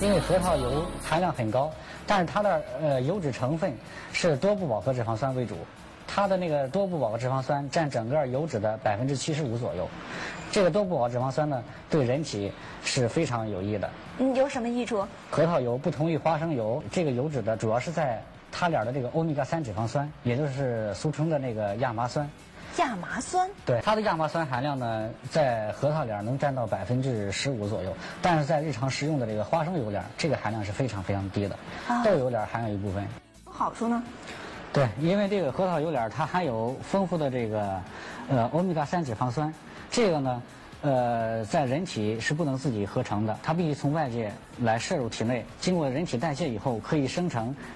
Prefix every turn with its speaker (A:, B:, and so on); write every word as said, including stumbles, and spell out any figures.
A: 因为核桃油含量很高，但是它的呃油脂成分是多不饱和脂肪酸为主，它的那个多不饱和脂肪酸占整个油脂的百分之七十五左右。这个多不饱和脂肪酸呢，对人体是非常有益的。
B: 嗯，有什么益处？
A: 核桃油不同于花生油，这个油脂的主要是在它俩的这个欧米伽三脂肪酸，也就是俗称的那个亚麻酸。
B: 亚麻酸？
A: 对，它的亚麻酸含量呢，在核桃里能占到百分之十五左右，但是在日常食用的这个花生油里，这个含量是非常非常低的。
B: 啊、
A: 豆油里含有一部分。
B: 好处呢？
A: 对，因为这个核桃油里它含有丰富的这个呃欧米伽三脂肪酸，这个呢。呃，在人体是不能自己合成的，它必须从外界来摄入体内，经过人体代谢以后，可以生成